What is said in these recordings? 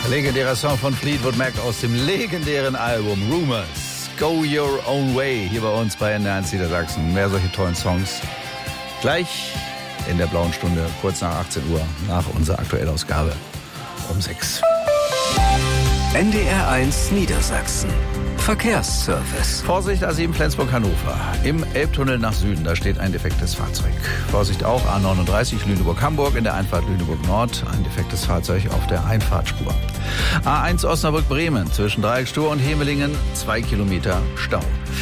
Legendärer Song von Fleetwood Mac aus dem legendären Album Rumors. Go Your Own Way, hier bei uns bei NDR1 Niedersachsen. Mehr solche tollen Songs gleich in der blauen Stunde, kurz nach 18 Uhr, nach unserer Aktuellausgabe um 6. NDR1 Niedersachsen. Verkehrsservice. Vorsicht A7 Flensburg-Hannover. Im Elbtunnel nach Süden, da steht ein defektes Fahrzeug. Vorsicht auch A39 Lüneburg-Hamburg in der Einfahrt Lüneburg-Nord. Ein defektes Fahrzeug auf der Einfahrtspur. A1 Osnabrück-Bremen zwischen Dreieckstor und Hemelingen 2 Kilometer Stau.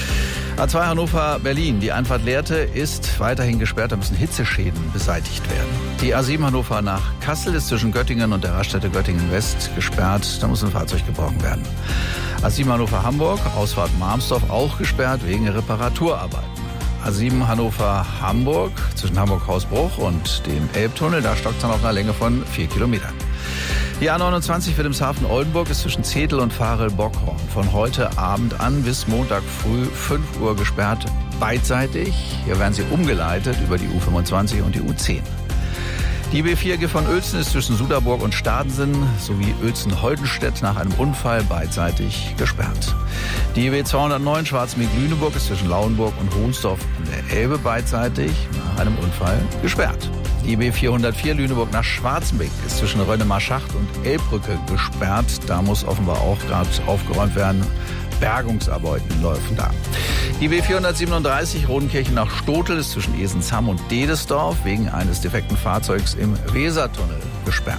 A2 Hannover-Berlin, die Einfahrt Lehrte ist weiterhin gesperrt, da müssen Hitzeschäden beseitigt werden. Die A7 Hannover nach Kassel ist zwischen Göttingen und der Raststätte Göttingen-West gesperrt, da muss ein Fahrzeug geborgen werden. A7 Hannover-Hamburg, Ausfahrt Marmsdorf auch gesperrt wegen Reparaturarbeiten. A7 Hannover-Hamburg zwischen Hamburg-Hausbruch und dem Elbtunnel, da stockt es dann auf einer Länge von 4 Kilometern. Die A29 Wilhelmshaven-Oldenburg ist zwischen Zetel und Varel-Bockhorn von heute Abend an bis Montag früh 5 Uhr gesperrt, beidseitig. Hier werden sie umgeleitet über die U25 und die U10. Die B4 von Uelzen ist zwischen Suderburg und Stadensen sowie Uelzen-Holdenstedt nach einem Unfall beidseitig gesperrt. Die B209 Schwarzmeer-Lüneburg ist zwischen Lauenburg und Hohnsdorf an der Elbe beidseitig nach einem Unfall gesperrt. Die B404 Lüneburg nach Schwarzenbeck ist zwischen Rönnemar-Schacht und Elbbrücke gesperrt. Da muss offenbar auch gerade aufgeräumt werden. Bergungsarbeiten laufen da. Die B437 Rodenkirchen nach Stotel ist zwischen Esenshamm und Dedesdorf wegen eines defekten Fahrzeugs im Wesertunnel gesperrt.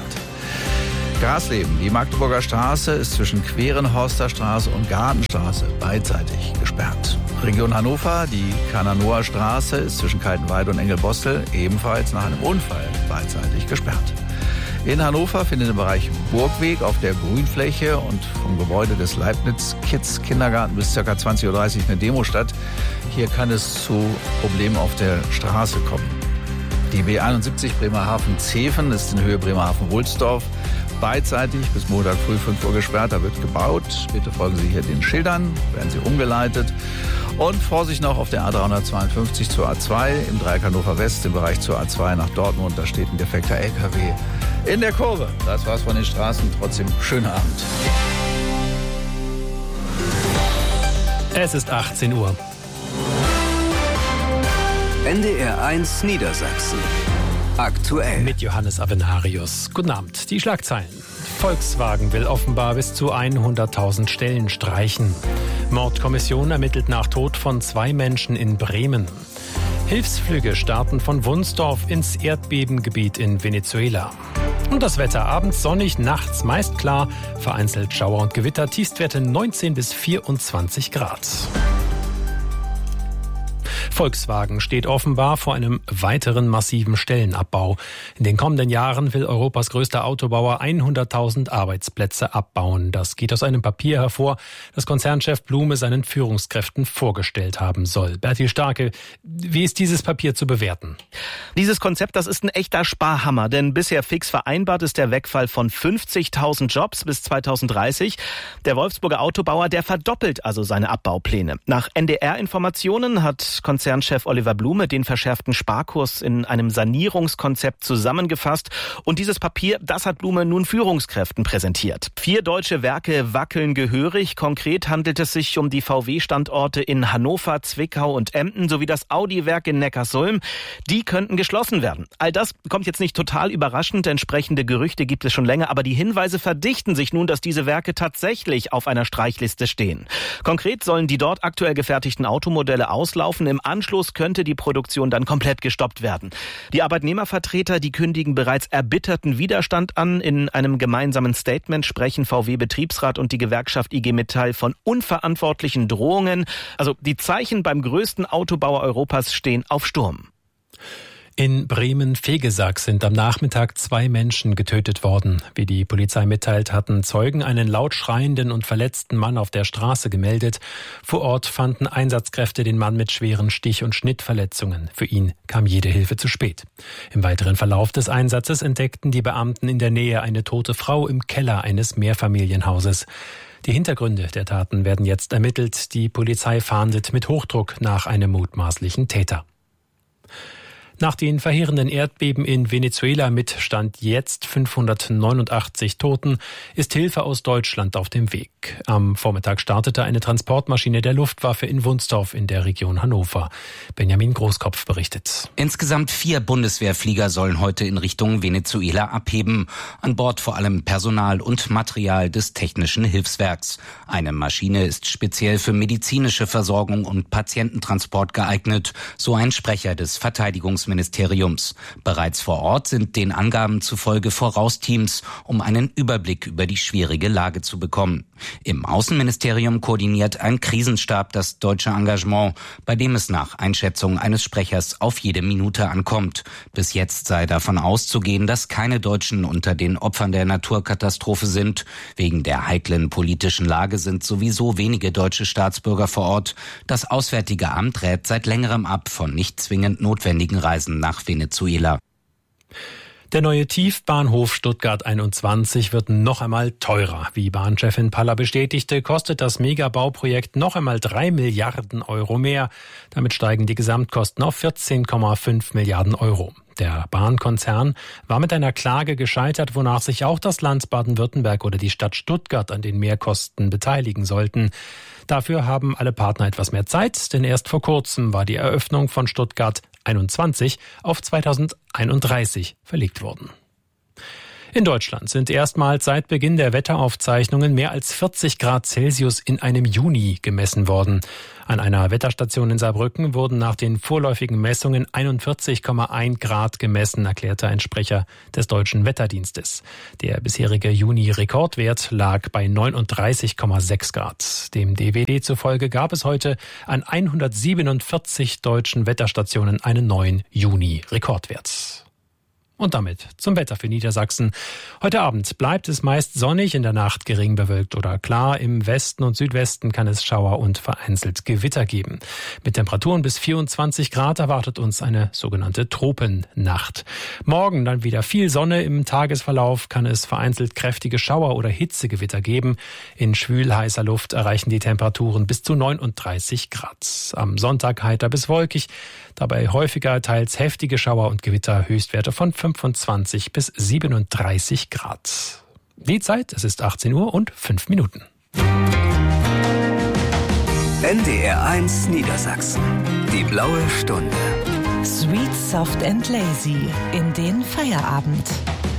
Grasleben, die Magdeburger Straße ist zwischen Querenhorster Straße und Gartenstraße beidseitig gesperrt. Region Hannover, die Kananoer Straße ist zwischen Kaltenweide und Engelbostel ebenfalls nach einem Unfall beidseitig gesperrt. In Hannover findet im Bereich Burgweg auf der Grünfläche und vom Gebäude des Leibniz-Kids-Kindergarten bis ca. 20.30 Uhr eine Demo statt. Hier kann es zu Problemen auf der Straße kommen. Die B71 Bremerhaven-Zeven ist in Höhe Bremerhaven-Wulsdorf beidseitig bis Montag früh 5 Uhr gesperrt. Da wird gebaut. Bitte folgen Sie hier den Schildern, werden Sie umgeleitet. Und Vorsicht noch auf der A352 zur A2 im Dreieck Hannover West, im Bereich zur A2 nach Dortmund. Da steht ein defekter LKW in der Kurve. Das war's von den Straßen. Trotzdem schönen Abend. Es ist 18 Uhr. NDR1 Niedersachsen. Aktuell. Mit Johannes Avenarius. Guten Abend. Die Schlagzeilen. Volkswagen will offenbar bis zu 100.000 Stellen streichen. Mordkommission ermittelt nach Tod von 2 Menschen in Bremen. Hilfsflüge starten von Wunsdorf ins Erdbebengebiet in Venezuela. Und das Wetter abends sonnig, nachts meist klar, vereinzelt Schauer und Gewitter, Tiefstwerte 19 bis 24 Grad. Volkswagen steht offenbar vor einem weiteren massiven Stellenabbau. In den kommenden Jahren will Europas größter Autobauer 100.000 Arbeitsplätze abbauen. Das geht aus einem Papier hervor, das Konzernchef Blume seinen Führungskräften vorgestellt haben soll. Bertil Starke, wie ist dieses Papier zu bewerten? Dieses Konzept, das ist ein echter Sparhammer, denn bisher fix vereinbart ist der Wegfall von 50.000 Jobs bis 2030. Der Wolfsburger Autobauer, der verdoppelt also seine Abbaupläne. Nach NDR-Informationen hat Konzernchef Oliver Blume den verschärften Sparkurs in einem Sanierungskonzept zusammengefasst. Und dieses Papier, das hat Blume nun Führungskräften präsentiert. 4 deutsche Werke wackeln gehörig. Konkret handelt es sich um die VW-Standorte in Hannover, Zwickau und Emden sowie das Audi-Werk in Neckarsulm. Die könnten geschlossen werden. All das kommt jetzt nicht total überraschend. Entsprechende Gerüchte gibt es schon länger. Aber die Hinweise verdichten sich nun, dass diese Werke tatsächlich auf einer Streichliste stehen. Konkret sollen die dort aktuell gefertigten Automodelle auslaufen. Im Anschluss könnte die Produktion dann komplett gestoppt werden. Die Arbeitnehmervertreter, die kündigen bereits erbitterten Widerstand an. In einem gemeinsamen Statement sprechen VW-Betriebsrat und die Gewerkschaft IG Metall von unverantwortlichen Drohungen. Also die Zeichen beim größten Autobauer Europas stehen auf Sturm. In Bremen-Vegesack sind am Nachmittag 2 Menschen getötet worden. Wie die Polizei mitteilt, hatten Zeugen einen laut schreienden und verletzten Mann auf der Straße gemeldet. Vor Ort fanden Einsatzkräfte den Mann mit schweren Stich- und Schnittverletzungen. Für ihn kam jede Hilfe zu spät. Im weiteren Verlauf des Einsatzes entdeckten die Beamten in der Nähe eine tote Frau im Keller eines Mehrfamilienhauses. Die Hintergründe der Taten werden jetzt ermittelt. Die Polizei fahndet mit Hochdruck nach einem mutmaßlichen Täter. Nach den verheerenden Erdbeben in Venezuela mit Stand jetzt 589 Toten ist Hilfe aus Deutschland auf dem Weg. Am Vormittag startete eine Transportmaschine der Luftwaffe in Wunstorf in der Region Hannover. Benjamin Großkopf berichtet. Insgesamt 4 Bundeswehrflieger sollen heute in Richtung Venezuela abheben. An Bord vor allem Personal und Material des Technischen Hilfswerks. Eine Maschine ist speziell für medizinische Versorgung und Patiententransport geeignet, so ein Sprecher des Verteidigungsministeriums. Bereits vor Ort sind den Angaben zufolge Vorausteams, um einen Überblick über die schwierige Lage zu bekommen. Im Außenministerium koordiniert ein Krisenstab das deutsche Engagement, bei dem es nach Einschätzung eines Sprechers auf jede Minute ankommt. Bis jetzt sei davon auszugehen, dass keine Deutschen unter den Opfern der Naturkatastrophe sind. Wegen der heiklen politischen Lage sind sowieso wenige deutsche Staatsbürger vor Ort. Das Auswärtige Amt rät seit längerem ab von nicht zwingend notwendigen Reisen nach Venezuela. Der neue Tiefbahnhof Stuttgart 21 wird noch einmal teurer. Wie Bahnchefin Paller bestätigte, kostet das Megabauprojekt noch einmal 3 Milliarden Euro mehr. Damit steigen die Gesamtkosten auf 14,5 Milliarden Euro. Der Bahnkonzern war mit einer Klage gescheitert, wonach sich auch das Land Baden-Württemberg oder die Stadt Stuttgart an den Mehrkosten beteiligen sollten. Dafür haben alle Partner etwas mehr Zeit, denn erst vor kurzem war die Eröffnung von Stuttgart 21 auf 2031 verlegt worden. In Deutschland sind erstmals seit Beginn der Wetteraufzeichnungen mehr als 40 Grad Celsius in einem Juni gemessen worden. An einer Wetterstation in Saarbrücken wurden nach den vorläufigen Messungen 41,1 Grad gemessen, erklärte ein Sprecher des Deutschen Wetterdienstes. Der bisherige Juni-Rekordwert lag bei 39,6 Grad. Dem DWD zufolge gab es heute an 147 deutschen Wetterstationen einen neuen Juni-Rekordwert. Und damit zum Wetter für Niedersachsen. Heute Abend bleibt es meist sonnig, in der Nacht gering bewölkt oder klar. Im Westen und Südwesten kann es Schauer und vereinzelt Gewitter geben. Mit Temperaturen bis 24 Grad erwartet uns eine sogenannte Tropennacht. Morgen dann wieder viel Sonne. Im Tagesverlauf kann es vereinzelt kräftige Schauer oder Hitzegewitter geben. In schwül heißer Luft erreichen die Temperaturen bis zu 39 Grad. Am Sonntag heiter bis wolkig. Dabei häufiger teils heftige Schauer und Gewitter, Höchstwerte von 25 bis 37 Grad. Die Zeit, es ist 18 Uhr und 5 Minuten. NDR1 Niedersachsen. Die blaue Stunde. Sweet, soft and lazy in den Feierabend.